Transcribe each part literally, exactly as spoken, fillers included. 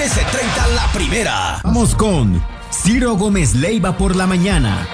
trece treinta La Primera. Vamos con Ciro Gómez Leiva por la mañana.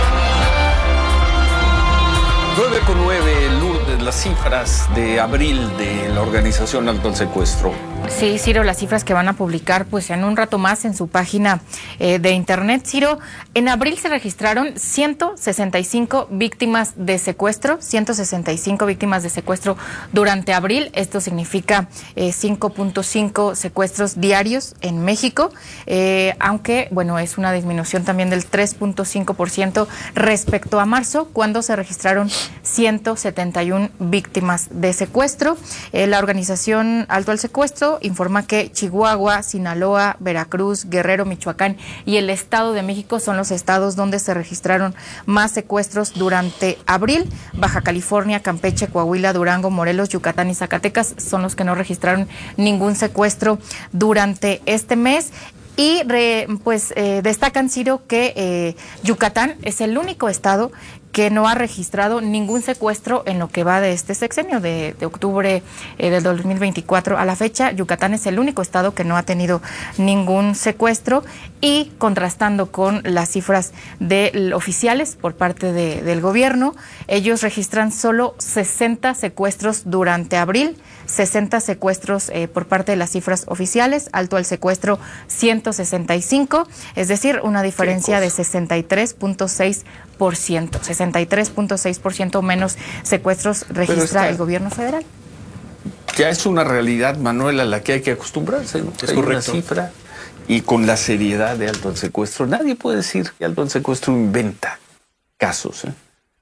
nueve con nueve, Lourdes, las cifras de abril de la organización Alto al Secuestro. Sí, Ciro, las cifras que van a publicar pues en un rato más en su página eh, de internet. Ciro, en abril se registraron ciento sesenta y cinco víctimas de secuestro, ciento sesenta y cinco víctimas de secuestro durante abril. Esto significa eh, cinco punto cinco secuestros diarios en México, eh, aunque, bueno, es una disminución también del tres punto cinco por ciento respecto a marzo, cuando se registraron ciento setenta y una víctimas de secuestro. Eh, la organización Alto al Secuestro informa que Chihuahua, Sinaloa, Veracruz, Guerrero, Michoacán y el Estado de México son los estados donde se registraron más secuestros durante abril. Baja California, Campeche, Coahuila, Durango, Morelos, Yucatán y Zacatecas son los que no registraron ningún secuestro durante este mes. Y re, pues eh, destacan, Ciro, que eh, Yucatán es el único estado que no ha registrado ningún secuestro en lo que va de este sexenio, de, de octubre eh, del dos mil veinticuatro a la fecha. Yucatán es el único estado que no ha tenido ningún secuestro, y contrastando con las cifras de oficiales por parte de, del gobierno, ellos registran solo sesenta secuestros durante abril, sesenta secuestros eh, por parte de las cifras oficiales. Alto al Secuestro ciento sesenta y cinco, es decir, una diferencia de sesenta y tres punto seis por ciento. sesenta y tres punto seis por ciento menos secuestros registra está, el gobierno federal. Ya es una realidad, Manuel, a la que hay que acostumbrarse, ¿no? Es hay correcto. Una cifra, y con la seriedad de Alto al Secuestro, nadie puede decir que Alto al Secuestro inventa casos, ¿eh?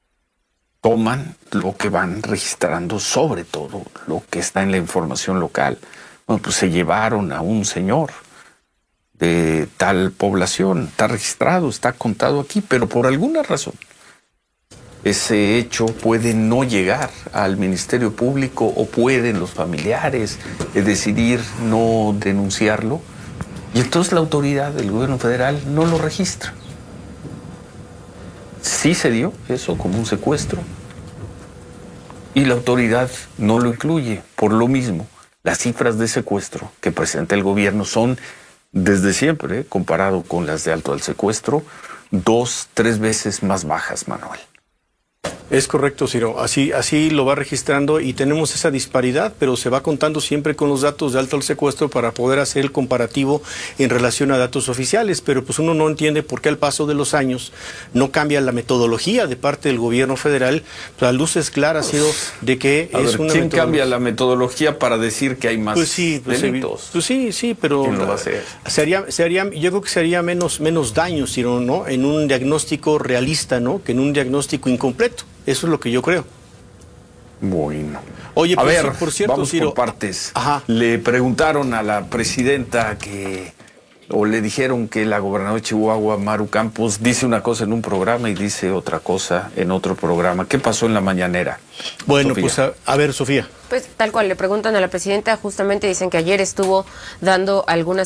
Toman lo que van registrando, sobre todo lo que está en la información local. Bueno, pues se llevaron a un señor de tal población, está registrado, está contado aquí, pero por alguna razón ese hecho puede no llegar al Ministerio Público, o pueden los familiares eh, decidir no denunciarlo, y entonces la autoridad del gobierno federal no lo registra. Sí se dio eso como un secuestro, y la autoridad no lo incluye. Por lo mismo, las cifras de secuestro que presenta el gobierno son, desde siempre, eh, comparado con las de Alto al Secuestro, dos, tres veces más bajas, Manuel. Es correcto, Ciro. Así, así lo va registrando, y tenemos esa disparidad, pero se va contando siempre con los datos de Alto al Secuestro para poder hacer el comparativo en relación a datos oficiales. Pero pues uno no entiende por qué al paso de los años no cambia la metodología de parte del gobierno federal. Pues, a luces claras, Ciro, de que a es ver, una ¿quién metodología... cambia la metodología para decir que hay más pues sí, pues, delitos? Pues sí, sí, pero ¿Quién lo va a hacer? Sería, sería, yo creo que sería menos, menos daño, Ciro, ¿no? En un diagnóstico realista, ¿no? Que en un diagnóstico incompleto. Eso es lo que yo creo. Bueno. Oye, a por, ver, por cierto, vamos Ciro, por partes. Ajá. Le preguntaron a la presidenta que, o le dijeron que la gobernadora de Chihuahua, Maru Campos, dice una cosa en un programa y dice otra cosa en otro programa. ¿Qué pasó en la mañanera? Bueno, Sofía. pues a, a ver, Sofía. Pues tal cual, le preguntan a la presidenta, justamente dicen que ayer estuvo dando algunas